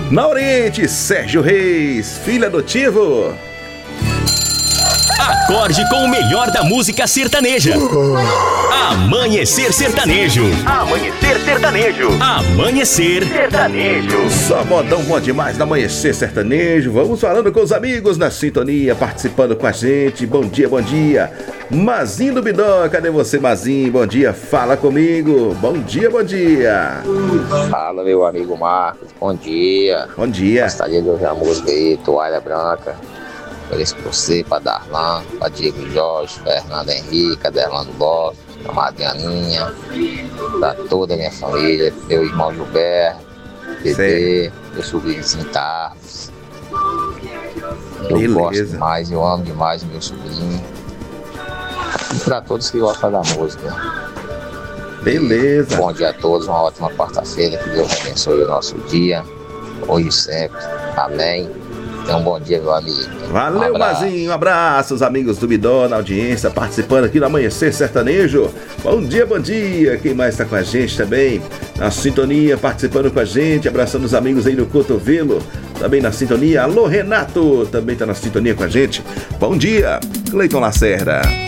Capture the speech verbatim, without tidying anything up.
Na Oriente, Sérgio Reis, filho adotivo. Acorde com o melhor da música sertaneja. Amanhecer Sertanejo. Amanhecer Sertanejo. Amanhecer Sertanejo. Só modão bom demais no Amanhecer Sertanejo. Vamos falando com os amigos na sintonia, participando com a gente. Bom dia, bom dia. Mazinho do Bidó, cadê você, Mazinho? Bom dia, fala comigo. Bom dia, bom dia. Fala, meu amigo Marcos, bom dia. Bom dia. Gostaria de ouvir a música aí, Toalha Branca. Ofereço pra você, pra Darlan, pra Diego Jorge, Fernando Henrique, Adelano Lopes, a madrinha Aninha, pra toda a minha família, meu irmão Gilberto, Bebê, meu sobrinhozinho Carlos. Eu Beleza. gosto demais, eu amo demais meu sobrinho. E pra todos que gostam da música. Beleza. Bom dia a todos, uma ótima quarta-feira, que Deus abençoe o nosso dia, hoje e sempre. Amém. Então, um bom dia, meu amigo. Valeu, um Mazinho. Um abraço, os amigos do Bidó na audiência, participando aqui no Amanhecer Sertanejo. Bom dia, bom dia. Quem mais está com a gente também? Na sintonia, participando com a gente, abraçando os amigos aí no cotovelo. Também na sintonia. Alô, Renato, também está na sintonia com a gente. Bom dia, Cleiton Lacerda.